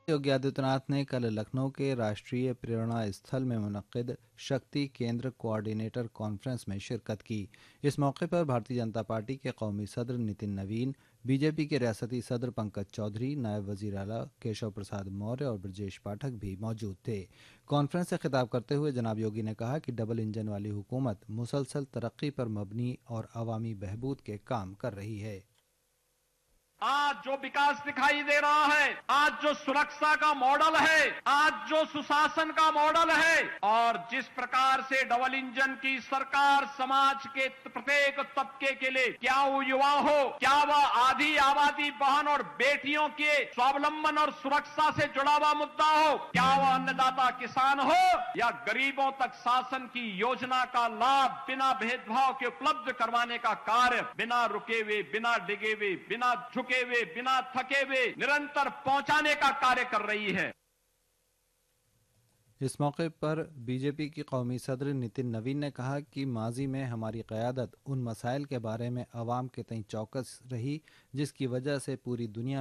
योगी आदित्यनाथ ने कल लखनऊ के राष्ट्रीय प्रेरणा स्थल में मुनक्किद शक्ति केंद्र कोऑर्डिनेटर कॉन्फ्रेंस में शिरकत की। इस मौके पर भारतीय जनता पार्टी के कौमी सदर नितिन नवीन, बीजेपी के रियासती सदर पंकज चौधरी, नायब वजीर आला केशव प्रसाद मौर्य और ब्रजेश पाठक भी मौजूद थे। कॉन्फ्रेंस से खिताब करते हुए जनाब योगी ने कहा कि डबल इंजन वाली हुकूमत मुसलसल तरक्की पर मबनी और अवामी बहबूद के काम कर रही है। आज जो विकास दिखाई दे रहा है, आज जो सुरक्षा का मॉडल है, आज जो सुशासन का मॉडल है और जिस प्रकार से डबल इंजन की सरकार समाज के प्रत्येक तबके के लिए, क्या वो युवा हो, क्या वह आधी आबादी बहन और बेटियों के स्वावलंबन और सुरक्षा से जुड़ा हुआ मुद्दा हो, क्या वह अन्नदाता किसान हो या गरीबों तक शासन की योजना का लाभ बिना भेदभाव के उपलब्ध करवाने का कार्य बिना रुके हुए, बिना डिगे हुए, बिना झुके हुए, बिना थके हुए निरंतर पहुंचाने का कार्य कर रही है। इस मौके पर बीजेपी की कौमी सदर नितिन नवीन ने कहा कि माजी में हमारी क़यादत उन मसाइल के बारे में अवाम के तई चौकस रही जिसकी वजह से पूरी दुनिया